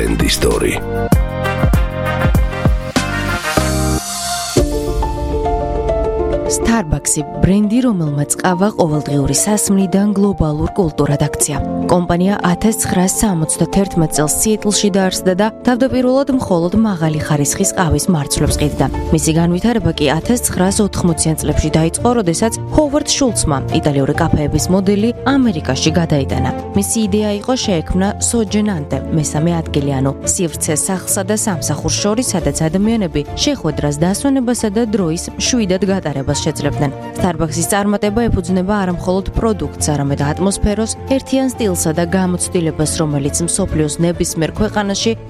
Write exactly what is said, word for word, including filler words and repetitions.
ბრენდი სტორი. Starbucks-ი ბრენდი, რომელმაც ყავა ყოველდღიური სასმნიდან გლობალურ კულტურად აქცია. კომპანია ათას ცხრაასი სამოცდათერთმეტ წელს სიეტლში დაარსდა და თავდაპირველად მხოლოდ მაღალი ხარისხის ყავის მარცვლებს ყიდდა. მისი განვითარება კი ათას ცხრაასი ოთხმოციან წლებში დაიწყო, როდესაც ჰოვარდ შულცმა იტალიური კაფეების მოდელი ამერიკაში გადაიტანა. მისი იდეა იყო შეექმნა სოჯენანტე, მესამე ადგილი, ანუ სივრცე სახლსა და სამსახურს შორის, სადაც ადამიანები შეხვედრას, დასვენებასა და დროის მშვიდად გატარებას შეძლებდნენ. Starbucks-ის წარმატება ეფუძნება არა მხოლოდ პროდუქტს, არამედ ატმოსფეროს, ერთიან სტილსა და გამოცდილებას, რომელიც მსოფლიოს ნებისმიერ ქვეყანაში